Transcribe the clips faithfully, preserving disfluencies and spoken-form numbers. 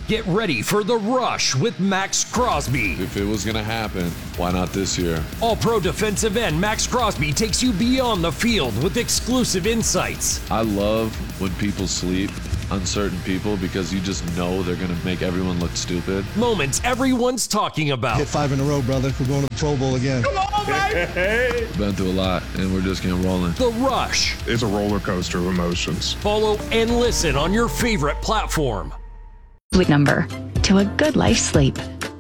Get ready for The Rush with Max Crosby. If it was going to happen, why not this year? All-Pro defensive end Max Crosby takes you beyond the field with exclusive insights. I love when people sleep on certain people because you just know they're going to make everyone look stupid. Moments everyone's talking about. Hit five in a row, brother. We're going to the Pro Bowl again. Come on, baby! Been through a lot, and we're just getting rolling. The Rush. It's a roller coaster of emotions. Follow and listen on your favorite platform. With number to a good life sleep.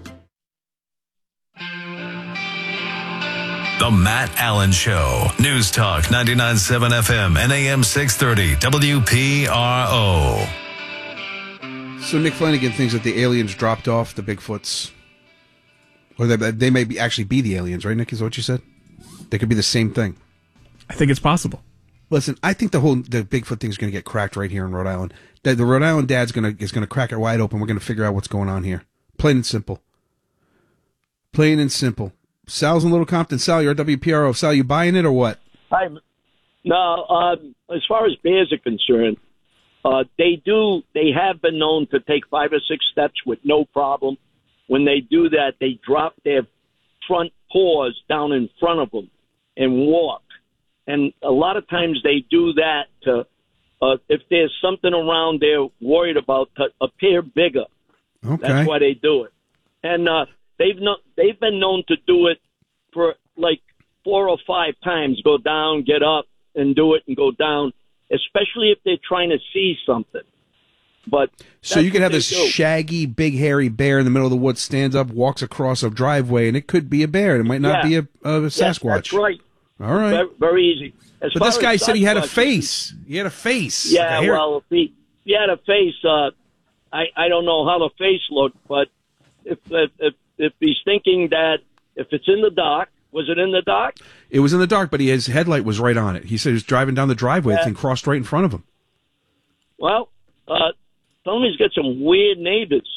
The Matt Allen Show. News Talk ninety-nine point seven F M and A M six thirty W P R O. So Nick Flanagan thinks that the aliens dropped off the Bigfoots. Or they, they may be actually be the aliens, right, Nick? Is that what you said? They could be the same thing. I think it's possible. Listen, I think the whole the Bigfoot thing is going to get cracked right here in Rhode Island. The, the Rhode Island dad's going to is going to crack it wide open. We're going to figure out what's going on here. Plain and simple. Plain and simple. Sal's in Little Compton. Sal, you're at W P R O. Sal, you buying it or what? Hi. No, uh, as far as bears are concerned, uh, they do. They have been known to take five or six steps with no problem. When they do that, they drop their front paws down in front of them and walk. And a lot of times they do that to, uh, if there's something around they're worried about, to appear bigger. Okay. That's why they do it. And uh, they've no, they've been known to do it for like four or five times. Go down, get up, and do it, and go down. Especially if they're trying to see something. But so you can have this do. shaggy, big, hairy bear in the middle of the woods, stands up, walks across a driveway, and it could be a bear. It might not yeah. be a, a Sasquatch. Yeah, that's right. All right. Very, very easy. As but this guy said he had a Sasquatch, face. He had a face. Yeah, like well, if he, if he had a face, uh, I, I don't know how the face looked, but if, if if if he's thinking that if it's in the dark, was it in the dark? It was in the dark, but he, his headlight was right on it. He said he was driving down the driveway yeah. and crossed right in front of him. Well, uh, tell him he's got some weird neighbors.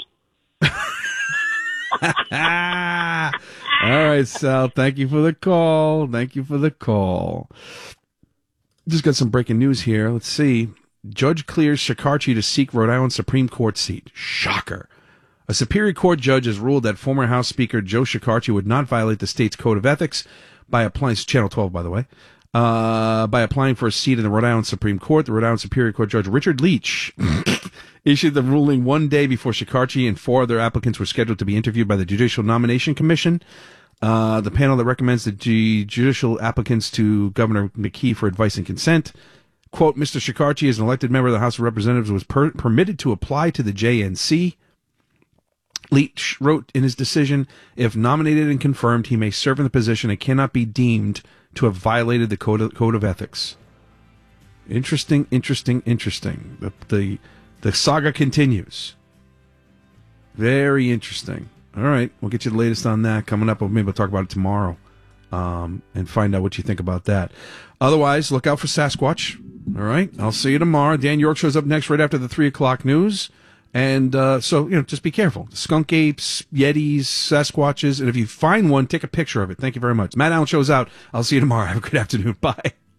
All right, Sal. Thank you for the call. Thank you for the call. Just got some breaking news here. Let's see. Judge clears Shekarchi to seek Rhode Island Supreme Court seat. Shocker. A Superior Court judge has ruled that former House Speaker Joe Shekarchi would not violate the state's code of ethics by applying, Channel twelve, by the way, uh, by applying for a seat in the Rhode Island Supreme Court. The Rhode Island Superior Court Judge Richard Leach issued the ruling one day before Shekarchi and four other applicants were scheduled to be interviewed by the Judicial Nomination Commission. Uh, the panel that recommends the G- judicial applicants to Governor McKee for advice and consent. Quote, Mister Shekarchi, as an elected member of the House of Representatives, was per- permitted to apply to the J N C. Leach wrote in his decision, if nominated and confirmed, he may serve in the position and cannot be deemed to have violated the code of, code of ethics. Interesting, interesting, interesting. The, the, the saga continues. Very interesting. All right, we'll get you the latest on that coming up. Maybe we'll talk about it tomorrow um, and find out what you think about that. Otherwise, look out for Sasquatch. All right, I'll see you tomorrow. Dan York shows up next right after the three o'clock news. And uh, so, you know, just be careful. Skunk apes, Yetis, Sasquatches. And if you find one, take a picture of it. Thank you very much. Matt Allen shows out. I'll see you tomorrow. Have a good afternoon. Bye.